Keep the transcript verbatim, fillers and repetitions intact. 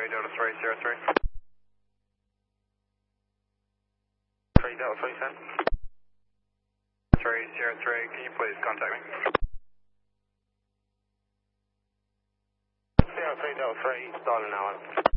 three, Delta three, zero three. three, Delta three, send. three, zero three, can you please contact me? zero three, Delta three, starting now.